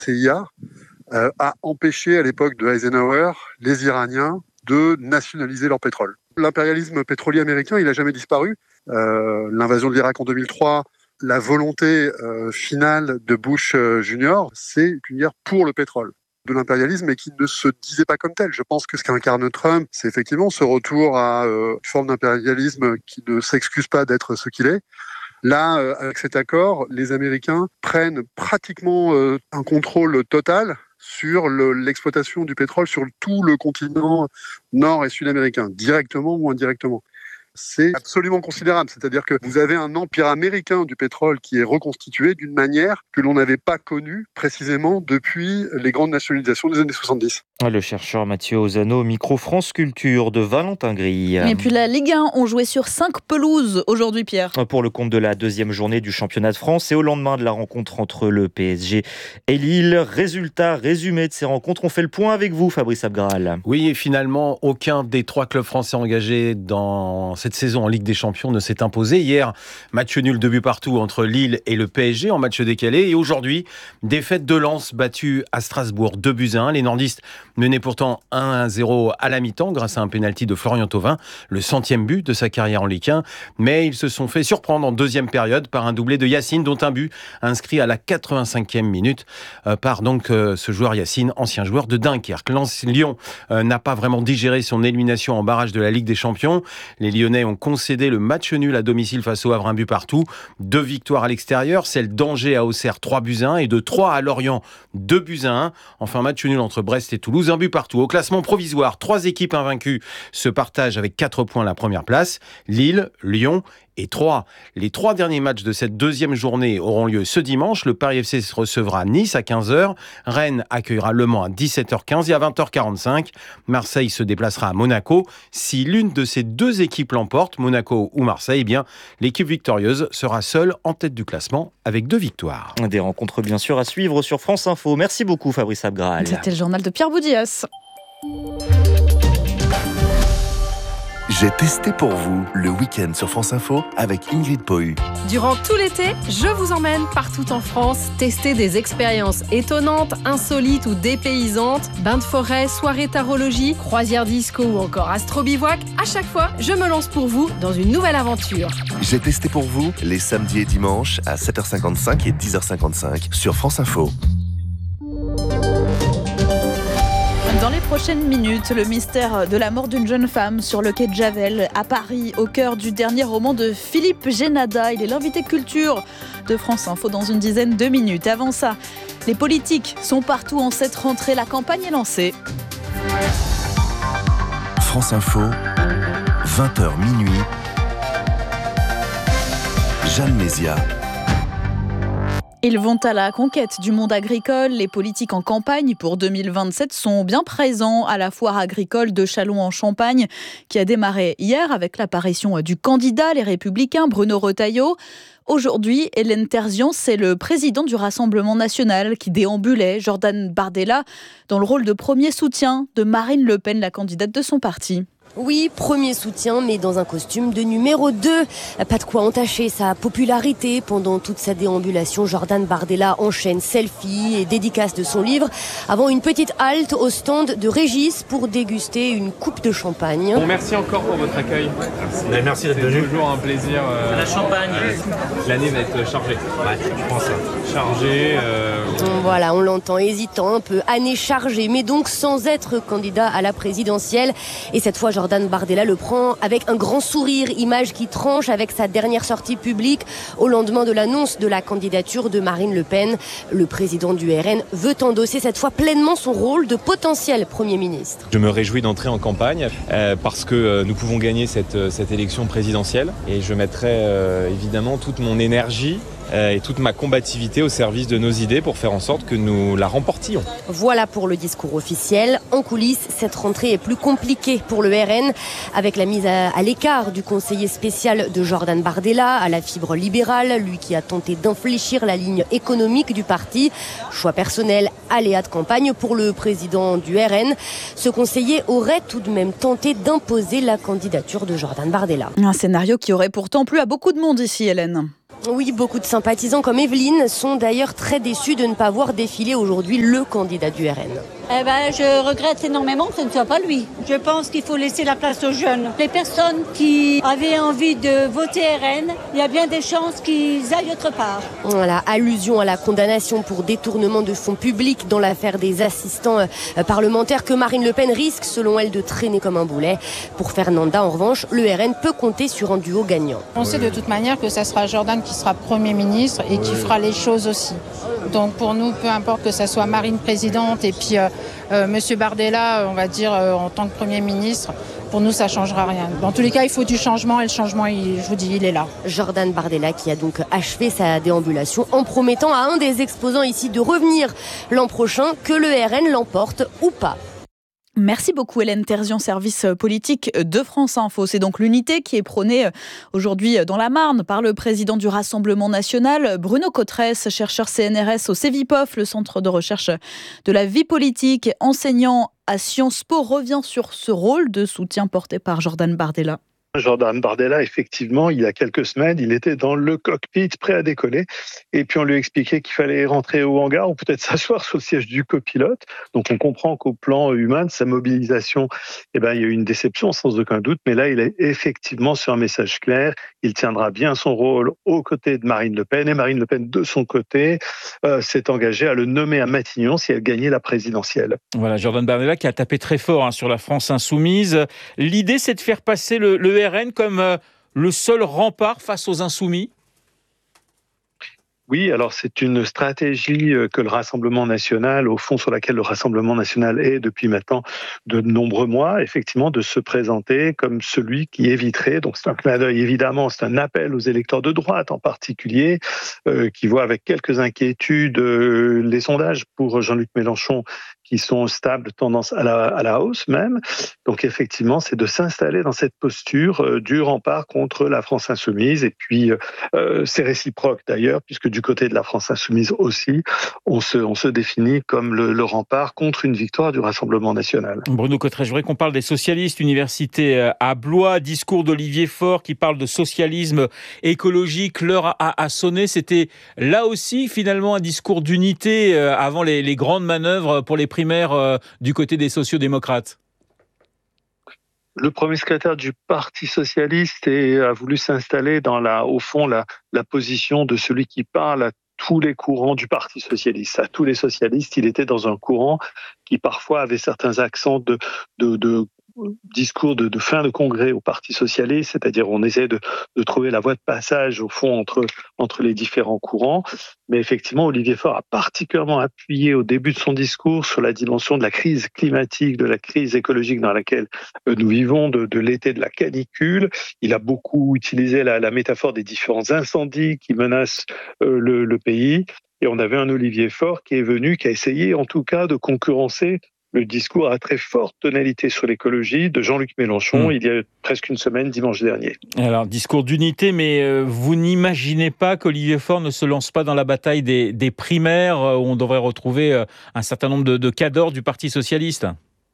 CIA a empêché à l'époque de Eisenhower les Iraniens de nationaliser leur pétrole. L'impérialisme pétrolier américain, il n'a jamais disparu. L'invasion de l'Irak en 2003, la volonté finale de Bush Junior, c'est une guerre pour le pétrole de l'impérialisme, mais qui ne se disait pas comme tel. Je pense que ce qu'incarne Trump, c'est effectivement ce retour à une forme d'impérialisme qui ne s'excuse pas d'être ce qu'il est. Là, avec cet accord, les Américains prennent pratiquement un contrôle total sur l'exploitation du pétrole sur tout le continent nord et sud-américain, directement ou indirectement. C'est absolument considérable. C'est-à-dire que vous avez un empire américain du pétrole qui est reconstitué d'une manière que l'on n'avait pas connue précisément depuis les grandes nationalisations des années 70. Le chercheur Mathieu Ozano, micro France Culture de Valentin Grille. Et puis la Ligue 1 ont joué sur 5 pelouses aujourd'hui, Pierre. Pour le compte de la deuxième journée du championnat de France et au lendemain de la rencontre entre le PSG et Lille. Résultat résumé de ces rencontres. On fait le point avec vous, Fabrice Abgral. Oui, et finalement, aucun des 3 clubs français engagés dans cette saison en Ligue des Champions ne s'est imposé. Hier, match nul 2 buts partout entre Lille et le PSG en match décalé. Et aujourd'hui, défaite de Lens battue à Strasbourg 2-1. Les nordistes menaient pourtant 1-0 à la mi-temps grâce à un pénalty de Florian Thauvin, le 100e but de sa carrière en Ligue 1. Mais ils se sont fait surprendre en deuxième période par un doublé de Yacine, dont un but inscrit à la 85e minute par donc ce joueur Yacine, ancien joueur de Dunkerque. Lens-Lyon n'a pas vraiment digéré son élimination en barrage de la Ligue des Champions. Les Lyonnais ont concédé le match nul à domicile face au Havre, 1 but partout. 2 victoires à l'extérieur, celle d'Angers à Auxerre 3-1 et de Troyes à Lorient 2-1. Enfin, match nul entre Brest et Toulouse, 1 but partout. Au classement provisoire, 3 équipes invaincues se partagent avec 4 points la première place. Lille, Lyon et Troyes. Les 3 derniers matchs de cette deuxième journée auront lieu ce dimanche. Le Paris FC recevra Nice à 15h. Rennes accueillera Le Mans à 17h15 et à 20h45. Marseille se déplacera à Monaco. Si l'une de ces 2 équipes l'emporte, Monaco ou Marseille, eh bien, l'équipe victorieuse sera seule en tête du classement avec 2 victoires. Des rencontres bien sûr à suivre sur France Info. Merci beaucoup Fabrice Abgral. C'était le journal de Pierre Boudias. J'ai testé pour vous le week-end sur France Info avec Ingrid Pohu. Durant tout l'été, je vous emmène partout en France tester des expériences étonnantes, insolites ou dépaysantes. Bains de forêt, soirée tarologie, croisière disco ou encore astro-bivouac. À chaque fois, je me lance pour vous dans une nouvelle aventure. J'ai testé pour vous les samedis et dimanches à 7h55 et 10h55 sur France Info. Dans les prochaines minutes, le mystère de la mort d'une jeune femme sur le quai de Javel à Paris, au cœur du dernier roman de Philippe Génada. Il est l'invité culture de France Info dans une dizaine de minutes. Avant ça, les politiques sont partout en cette rentrée. La campagne est lancée. France Info, 20h minuit. Jeanne Mézia. Ils vont à la conquête du monde agricole. Les politiques en campagne pour 2027 sont bien présents à la foire agricole de Châlons-en-Champagne qui a démarré hier avec l'apparition du candidat Les Républicains Bruno Retailleau. Aujourd'hui, Hélène Terzian, c'est le président du Rassemblement national qui déambulait, Jordan Bardella, dans le rôle de premier soutien de Marine Le Pen, la candidate de son parti. Oui, premier soutien, mais dans un costume de numéro 2. Pas de quoi entacher sa popularité. Pendant toute sa déambulation, Jordan Bardella enchaîne selfies et dédicaces de son livre avant une petite halte au stand de Régis pour déguster une coupe de champagne. Bon, merci encore pour votre accueil. Merci d'être venu. C'est toujours un plaisir. La champagne. L'année va être chargée. Ouais, je pense. Chargée. Voilà, on l'entend hésitant un peu. Année chargée, mais donc sans être candidat à la présidentielle. Et cette fois, Jordan Bardella le prend avec un grand sourire, image qui tranche avec sa dernière sortie publique au lendemain de l'annonce de la candidature de Marine Le Pen. Le président du RN veut endosser cette fois pleinement son rôle de potentiel Premier ministre. Je me réjouis d'entrer en campagne parce que nous pouvons gagner cette élection présidentielle et je mettrai évidemment toute mon énergie et toute ma combativité au service de nos idées pour faire en sorte que nous la remportions. Voilà pour le discours officiel. En coulisses, cette rentrée est plus compliquée pour le RN, avec la mise à l'écart du conseiller spécial de Jordan Bardella à la fibre libérale, lui qui a tenté d'infléchir la ligne économique du parti. Choix personnel, aléa de campagne pour le président du RN. Ce conseiller aurait tout de même tenté d'imposer la candidature de Jordan Bardella. Un scénario qui aurait pourtant plu à beaucoup de monde ici, Hélène. Oui, beaucoup de sympathisants comme Evelyne sont d'ailleurs très déçus de ne pas voir défiler aujourd'hui le candidat du RN. Je regrette énormément que ce ne soit pas lui. Je pense qu'il faut laisser la place aux jeunes. Les personnes qui avaient envie de voter RN, il y a bien des chances qu'ils aillent autre part. Voilà, allusion à la condamnation pour détournement de fonds publics dans l'affaire des assistants parlementaires que Marine Le Pen risque, selon elle, de traîner comme un boulet. Pour Fernanda, en revanche, le RN peut compter sur un duo gagnant. On sait de toute manière que ça sera Jordan qui sera Premier ministre et qui fera les choses aussi. Donc pour nous, peu importe que ça soit Marine présidente et puis Monsieur Bardella, on va dire, en tant que Premier ministre, pour nous, ça ne changera rien. Dans tous les cas, il faut du changement et le changement, je vous dis, il est là. Jordan Bardella qui a donc achevé sa déambulation en promettant à un des exposants ici de revenir l'an prochain, que le RN l'emporte ou pas. Merci beaucoup Hélène Terzian, service politique de France Info. C'est donc l'unité qui est prônée aujourd'hui dans la Marne par le président du Rassemblement national, Bruno Cotresse, chercheur CNRS au CEVIPOF, le centre de recherche de la vie politique, enseignant à Sciences Po, revient sur ce rôle de soutien porté par Jordan Bardella. Jordan Bardella, effectivement, il y a quelques semaines, il était dans le cockpit prêt à décoller. Et puis on lui expliquait qu'il fallait rentrer au hangar ou peut-être s'asseoir sur le siège du copilote. Donc on comprend qu'au plan humain de sa mobilisation, il y a eu une déception sans aucun doute. Mais là, il est effectivement sur un message clair. Il tiendra bien son rôle aux côtés de Marine Le Pen. Et Marine Le Pen, de son côté, s'est engagée à le nommer à Matignon si elle gagnait la présidentielle. Voilà, Jordan Bardella qui a tapé très fort sur la France insoumise. L'idée, c'est de faire passer le RN comme le seul rempart face aux insoumis? Oui, alors c'est une stratégie que le Rassemblement national, au fond sur laquelle le Rassemblement national est depuis maintenant de nombreux mois, effectivement, de se présenter comme celui qui éviterait, donc c'est un clin d'œil évidemment, c'est un appel aux électeurs de droite en particulier, qui voient avec quelques inquiétudes les sondages pour Jean-Luc Mélenchon qui sont stables, tendance à la hausse même. Donc effectivement, c'est de s'installer dans cette posture du rempart contre la France insoumise. Et puis, c'est réciproque d'ailleurs, puisque du côté de la France insoumise aussi, on se définit comme le rempart contre une victoire du Rassemblement national. Bruno Cotresse, je voudrais qu'on parle des socialistes. Université à Blois, discours d'Olivier Faure qui parle de socialisme écologique. L'heure a sonné. C'était là aussi finalement un discours d'unité avant les grandes manœuvres pour les primaires du côté des sociodémocrates. Le premier secrétaire du Parti socialiste a voulu s'installer dans la position de celui qui parle à tous les courants du Parti socialiste. À tous les socialistes, il était dans un courant qui parfois avait certains accents de discours de fin de congrès au Parti socialiste, c'est-à-dire on essaie de trouver la voie de passage au fond entre les différents courants. Mais effectivement, Olivier Faure a particulièrement appuyé au début de son discours sur la dimension de la crise climatique, de la crise écologique dans laquelle nous vivons, de l'été de la canicule. Il a beaucoup utilisé la métaphore des différents incendies qui menacent le pays. Et on avait un Olivier Faure qui a essayé en tout cas de concurrencer le discours à très forte tonalité sur l'écologie de Jean-Luc Mélenchon il y a presque une semaine, dimanche dernier. Alors, discours d'unité, mais vous n'imaginez pas qu'Olivier Faure ne se lance pas dans la bataille des primaires où on devrait retrouver un certain nombre de cadres du Parti socialiste?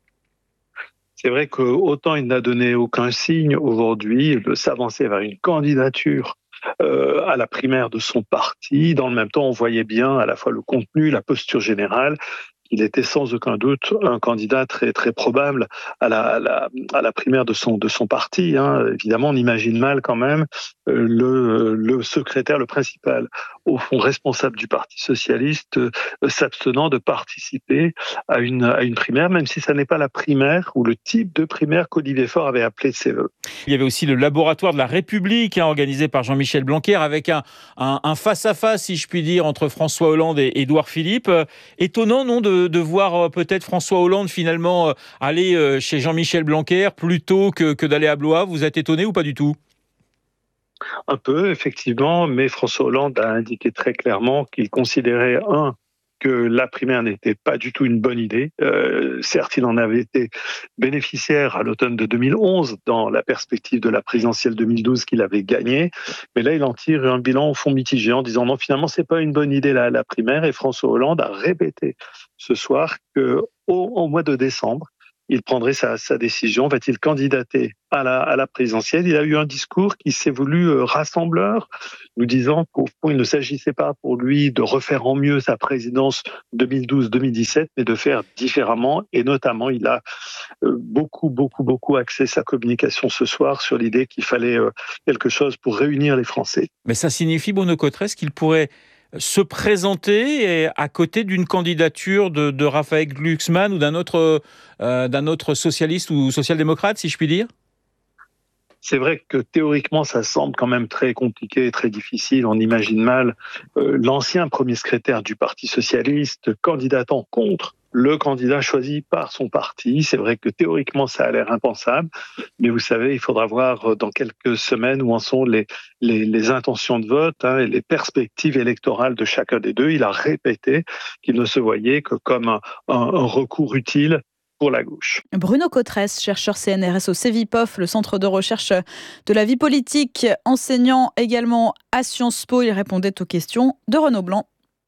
C'est vrai qu'autant il n'a donné aucun signe aujourd'hui de s'avancer vers une candidature à la primaire de son parti. Dans le même temps, on voyait bien à la fois le contenu, la posture générale. Il était sans aucun doute un candidat très très probable à la primaire de son parti. Évidemment, on imagine mal quand même le secrétaire, le principal, au fond responsable du Parti socialiste, s'abstenant de participer à une primaire, même si ça n'est pas la primaire ou le type de primaire qu'Olivier Faure avait appelé de ses voeux. Il y avait aussi le laboratoire de la République organisé par Jean-Michel Blanquer avec un face-à-face, si je puis dire, entre François Hollande et Édouard Philippe. Étonnant, non, de voir peut-être François Hollande finalement aller chez Jean-Michel Blanquer plutôt que d'aller à Blois. Vous êtes étonné ou pas du tout? Un peu, effectivement, mais François Hollande a indiqué très clairement qu'il considérait, que la primaire n'était pas du tout une bonne idée. Certes, il en avait été bénéficiaire à l'automne de 2011 dans la perspective de la présidentielle 2012 qu'il avait gagnée, mais là, il en tire un bilan au fond mitigé en disant non, finalement, c'est pas une bonne idée la primaire, et François Hollande a répété ce soir qu'au mois de décembre, il prendrait sa décision. Va-t-il candidater à la présidentielle? Il a eu un discours qui s'est voulu rassembleur, nous disant qu'au fond, il ne s'agissait pas pour lui de refaire en mieux sa présidence 2012-2017, mais de faire différemment. Et notamment, il a beaucoup axé sa communication ce soir sur l'idée qu'il fallait quelque chose pour réunir les Français. Mais ça signifie, Bruno Cotresse, qu'il pourrait se présenter à côté d'une candidature de Raphaël Glucksmann ou d'un autre socialiste ou social-démocrate, si je puis dire? C'est vrai que théoriquement, ça semble quand même très compliqué et très difficile. On imagine mal l'ancien premier secrétaire du Parti socialiste candidatant contre le candidat choisi par son parti. C'est vrai que théoriquement, ça a l'air impensable. Mais vous savez, il faudra voir dans quelques semaines où en sont les intentions de vote et les perspectives électorales de chacun des deux. Il a répété qu'il ne se voyait que comme un recours utile pour la gauche. Bruno Cotresse, chercheur CNRS au CEVIPOF, le centre de recherche de la vie politique, enseignant également à Sciences Po. Il répondait aux questions de Renaud Blanc.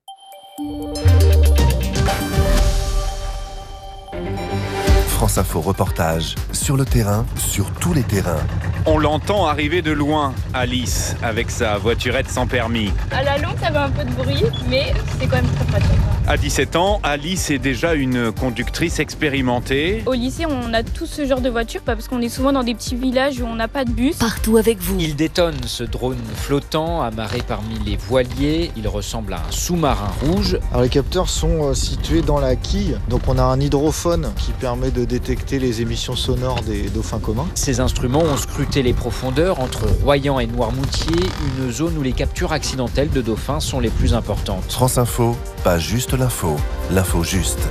France Info reportage sur le terrain, sur tous les terrains. On l'entend arriver de loin, Alice, avec sa voiturette sans permis. À la longue, ça avait un peu de bruit, mais c'est quand même très pratique. À 17 ans, Alice est déjà une conductrice expérimentée. Au lycée, on a tous ce genre de voiture, parce qu'on est souvent dans des petits villages où on n'a pas de bus. Partout avec vous. Il détonne, ce drone flottant, amarré parmi les voiliers. Il ressemble à un sous-marin rouge. Alors les capteurs sont situés dans la quille, donc on a un hydrophone qui permet de détecter les émissions sonores des dauphins communs. Ces instruments ont scruté les profondeurs entre Royan et Noirmoutier, une zone où les captures accidentelles de dauphins sont les plus importantes. France Info, pas juste l'info, l'info juste.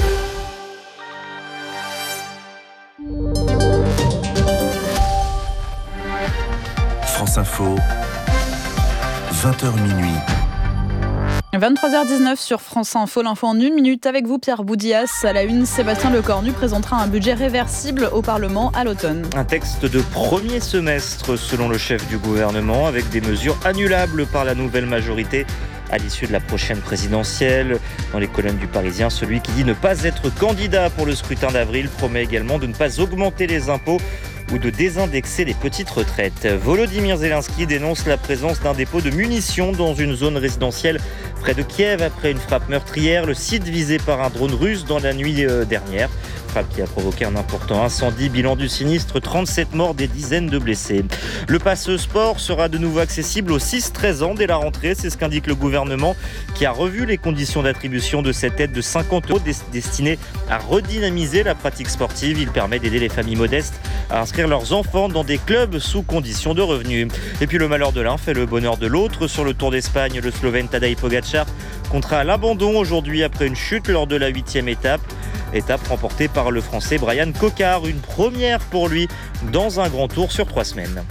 France Info, 20h minuit. 23h19 sur France Info, l'info en 1 minute avec vous Pierre Boudias. À la une, Sébastien Lecornu présentera un budget réversible au Parlement à l'automne. Un texte de premier semestre selon le chef du gouvernement avec des mesures annulables par la nouvelle majorité à l'issue de la prochaine présidentielle. Dans les colonnes du Parisien, celui qui dit ne pas être candidat pour le scrutin d'avril promet également de ne pas augmenter les impôts ou de désindexer les petites retraites. Volodymyr Zelensky dénonce la présence d'un dépôt de munitions dans une zone résidentielle près de Kiev après une frappe meurtrière. Le site visé par un drone russe dans la nuit dernière. Frappe qui a provoqué un important incendie. Bilan du sinistre, 37 morts, des dizaines de blessés. Le passe sport sera de nouveau accessible aux 6-13 ans dès la rentrée. C'est ce qu'indique le gouvernement qui a revu les conditions d'attribution de cette aide de 50 € destinée à redynamiser la pratique sportive. Il permet d'aider les familles modestes à inscrire leurs enfants dans des clubs sous conditions de revenus. Et puis le malheur de l'un fait le bonheur de l'autre. Sur le Tour d'Espagne, le Slovène Tadej Pogačar contraint à l'abandon aujourd'hui après une chute lors de la 8e étape. Étape remportée par le Français Brian Cocard, une première pour lui dans un grand tour sur 3 semaines.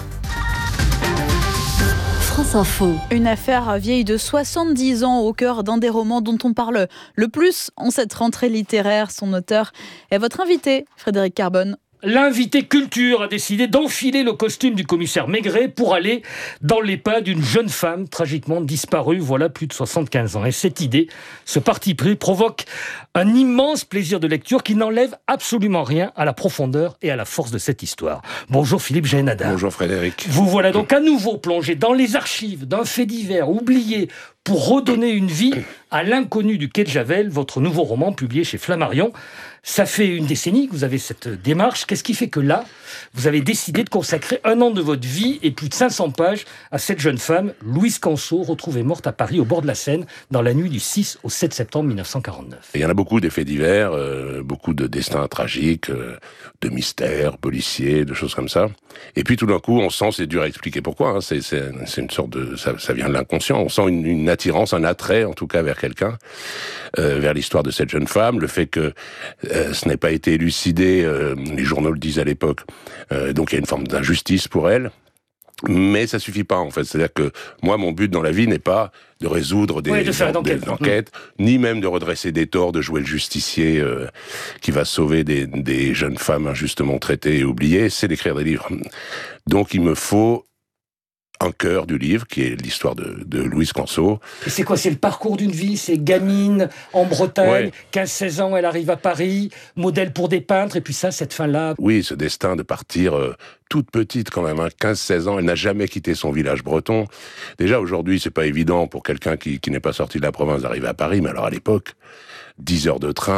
France Info. Une affaire vieille de 70 ans au cœur d'un des romans dont on parle le plus en cette rentrée littéraire. Son auteur est votre invité, Frédéric Carbone. L'invité culture a décidé d'enfiler le costume du commissaire Maigret pour aller dans les pas d'une jeune femme tragiquement disparue voilà plus de 75 ans. Et cette idée, ce parti pris, provoque un immense plaisir de lecture qui n'enlève absolument rien à la profondeur et à la force de cette histoire. Bonjour Philippe Jaénada. Bonjour Frédéric. Vous voilà donc à nouveau plongé dans les archives d'un fait divers oublié pour redonner une vie à l'inconnu du quai de Javel, votre nouveau roman publié chez Flammarion. Ça fait une décennie que vous avez cette démarche. Qu'est-ce qui fait que là, vous avez décidé de consacrer 1 an de votre vie et plus de 500 pages à cette jeune femme, Louise Canceau, retrouvée morte à Paris au bord de la Seine dans la nuit du 6 au 7 septembre 1949. Il y en a beaucoup des faits divers, beaucoup de destins tragiques, de mystères policiers, de choses comme ça. Et puis tout d'un coup, on sent, c'est dur à expliquer pourquoi, c'est une sorte de... Ça vient de l'inconscient, on sent une attirance, un attrait en tout cas vers quelqu'un, vers l'histoire de cette jeune femme, le fait que ce n'ait pas été élucidé, les journaux le disent à l'époque, donc il y a une forme d'injustice pour elle. Mais ça suffit pas, en fait. C'est-à-dire que moi, mon but dans la vie n'est pas de résoudre des enquêtes, ni même de redresser des torts, de jouer le justicier qui va sauver des jeunes femmes injustement traitées et oubliées. C'est d'écrire des livres. Donc, il me faut un cœur du livre, qui est l'histoire de Louise Canso. Et c'est quoi? C'est le parcours d'une vie? C'est gamine en Bretagne, 15-16 ans, elle arrive à Paris, modèle pour des peintres, et puis cette fin-là. Oui, ce destin de partir toute petite quand même, 15-16 ans, elle n'a jamais quitté son village breton. Déjà, aujourd'hui, c'est pas évident pour quelqu'un qui n'est pas sorti de la province d'arriver à Paris, mais alors à l'époque, 10 heures de train,